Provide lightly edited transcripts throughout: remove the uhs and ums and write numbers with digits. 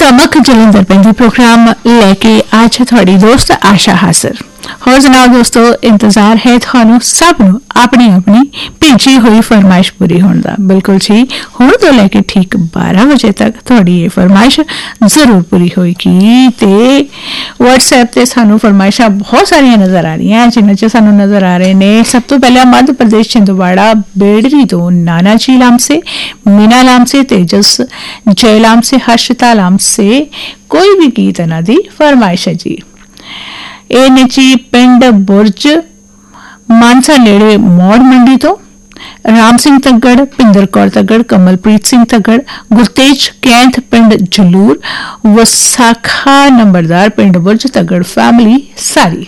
तमक Jalandhar पेंदी programme लेके आज थोड़ी दोस्त आशा हासिर। होर सुनाओ दोस्तों, इंतजार है थानू सब नू अपनी अपनी भेजी हुई फरमाइश पूरी होने दा। बिल्कुल जी, हुण तो लेके ठीक 12 बजे तक थोड़ी ये फरमाइश जरूर पूरी होएगी। ते व्हाट्सएप ते सानू फरमाइशां बहुत सारियां नजर आ रही हैं, जिन्हां च सानू नजर आ रहे ने। सब तो पहले मध्य प्रदेश छिंदवाड़ा बेड़री तो नाना जी लाम से, मीना लाम से, तेजस जयलाम से, हर्षिता लाम से कोई भी गीत इन्हां दी फरमाइश है जी। ए ने जी पिंड बुरज मानसा नेड़े मौड़ मंडी तो राम सिंह तगड़, पिंदर कौर तगड़, कमलप्रीत सिंह तगड़, गुरतेज कैंथ पिंड जलूर, वसाखा नंबरदार पिंड बुरज तगड़ फैमिली सारी।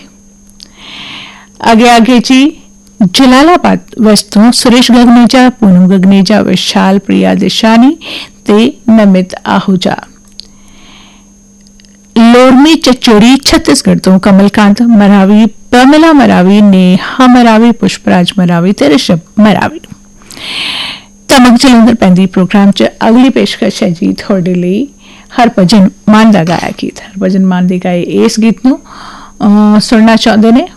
आगे जी जलालाबाद वेस्ट तो सुरेश गगनेजा, पूनम गगनेजा, विशाल प्रिया दिशानी ते नमित आहूजा। लोरमी चचोड़ी छत्तीसगढ़ तो कमलकांत मरावी, प्रमिला मरावी, नेहा मरावी, पुष्पराज मरावी ते ऋषभ मरावी। तमक जलंधर पैंदी प्रोग्राम च अगली पेशकश है जी थोड़े लिए हरभजन मान दा गाया गीत। हरभजन मान दे गाए इस गीत नू सुनना चाहते ने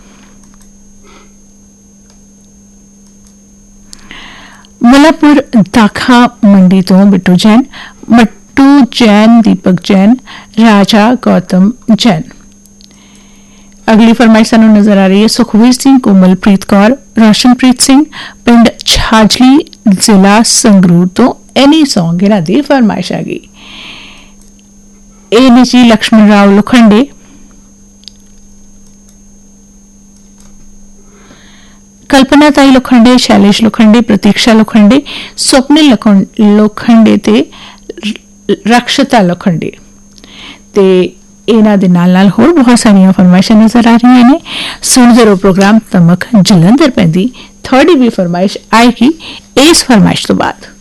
मुलापुर दाखा मंडी तो बिट्टू जैन, मट्टू जैन, दीपक जैन, राजा गौतम जैन। अगली फरमाइश सानू नजर आ रही है सुखवीर सिंह, कोमलप्रीत कौर, रोशनप्रीत सिंह पिंड छाजली जिला संगरूर तो एनी सॉन्ग इन्हां दी फरमाइश आ गई। ए ने जी लक्ष्मण राव लोखंडे, कल्पना ताई लोखंडे, शैलेश लोखंडे, प्रतीक्षा लोखंडे, स्वप्निल लोखंडे ते रक्षता लोखंडे। ते इन्हां दे नाल होर बहुत सारियां फरमाइशां नजर आ रही ने। सुनदे रहो प्रोग्राम तमक जलंधर पैंदी। थोड़ी भी फरमाइश आएगी इस फरमाइश तो बाद।